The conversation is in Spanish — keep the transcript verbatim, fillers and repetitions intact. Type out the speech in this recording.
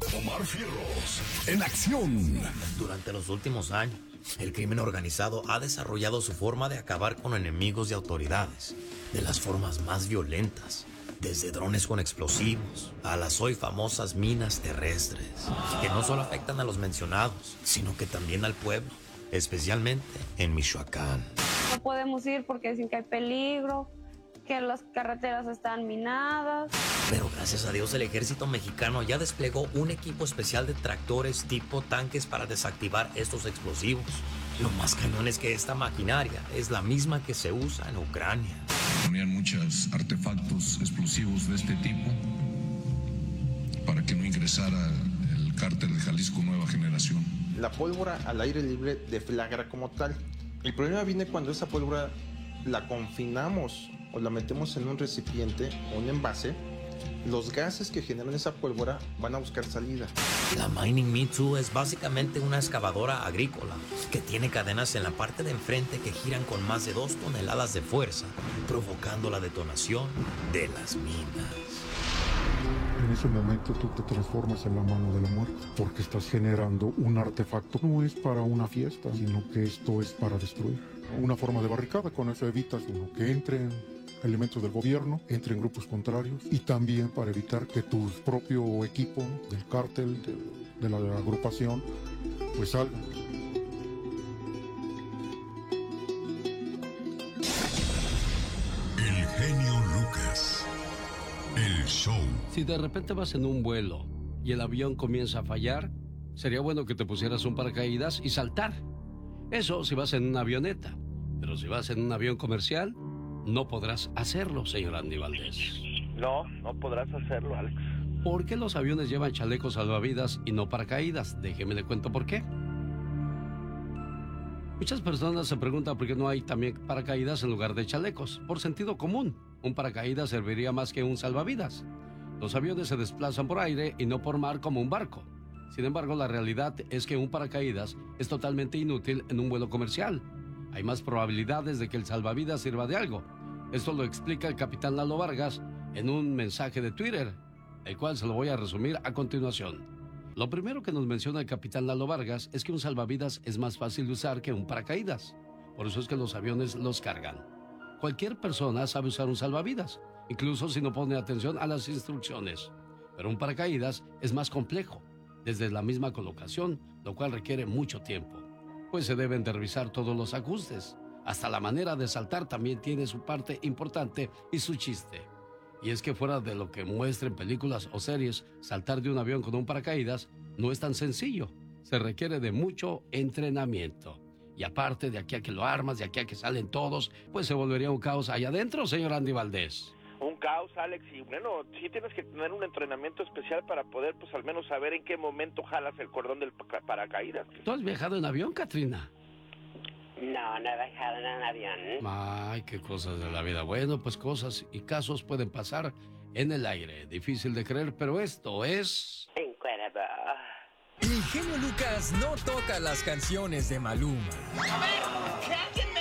Omar Fierros, en acción. Durante los últimos años, el crimen organizado ha desarrollado su forma de acabar con enemigos y autoridades de las formas más violentas, desde drones con explosivos a las hoy famosas minas terrestres, que no solo afectan a los mencionados, sino que también al pueblo, especialmente en Michoacán. No podemos ir porque dicen que hay peligro, que las carreteras están minadas. Pero gracias a Dios el ejército mexicano ya desplegó un equipo especial de tractores tipo tanques para desactivar estos explosivos. Lo más cañón es que esta maquinaria es la misma que se usa en Ucrania. Ponían muchos artefactos explosivos de este tipo para que no ingresara el cártel de Jalisco Nueva Generación. La pólvora al aire libre deflagra como tal. El problema viene cuando esa pólvora la confinamos o la metemos en un recipiente o un envase. Los gases que generan esa pólvora van a buscar salida. La Mining Me Too es básicamente una excavadora agrícola que tiene cadenas en la parte de enfrente que giran con más de dos toneladas de fuerza, provocando la detonación de las minas. En ese momento tú te transformas en la mano de la muerte porque estás generando un artefacto. No es para una fiesta, sino que esto es para destruir. Una forma de barricada, con eso evitas uno, que entren elementos del gobierno, entren grupos contrarios y también para evitar que tu propio equipo del cártel, de, de la agrupación, pues salga. El genio Lucas. El show. Si de repente vas en un vuelo y el avión comienza a fallar, sería bueno que te pusieras un paracaídas y saltar. Eso si vas en una avioneta. Pero si vas en un avión comercial, no podrás hacerlo, señor Andy Valdés. No, no podrás hacerlo, Alex. ¿Por qué los aviones llevan chalecos salvavidas y no paracaídas? Déjeme le cuento por qué. Muchas personas se preguntan por qué no hay también paracaídas en lugar de chalecos. Por sentido común, un paracaídas serviría más que un salvavidas. Los aviones se desplazan por aire y no por mar como un barco. Sin embargo, la realidad es que un paracaídas es totalmente inútil en un vuelo comercial. Hay más probabilidades de que el salvavidas sirva de algo. Esto lo explica el capitán Lalo Vargas en un mensaje de Twitter, el cual se lo voy a resumir a continuación. Lo primero que nos menciona el capitán Lalo Vargas es que un salvavidas es más fácil de usar que un paracaídas. Por eso es que los aviones los cargan. Cualquier persona sabe usar un salvavidas, incluso si no pone atención a las instrucciones. Pero un paracaídas es más complejo, desde la misma colocación, lo cual requiere mucho tiempo, pues se deben de revisar todos los ajustes. Hasta la manera de saltar también tiene su parte importante y su chiste. Y es que fuera de lo que muestren películas o series, saltar de un avión con un paracaídas no es tan sencillo. Se requiere de mucho entrenamiento. Y aparte, de aquí a que lo armas, de aquí a que salen todos, pues se volvería un caos allá adentro, señor Andy Valdés. Un caos, Alex, y bueno, sí tienes que tener un entrenamiento especial para poder, pues al menos saber en qué momento jalas el cordón del pa- paracaídas. ¿Tú has viajado en avión, Katrina? No, no he viajado en un avión. Ay, qué cosas de la vida. Bueno, pues cosas y casos pueden pasar en el aire. Difícil de creer, pero esto es... Incredible. El genio Lucas no toca las canciones de Maluma. A ver, que alguien me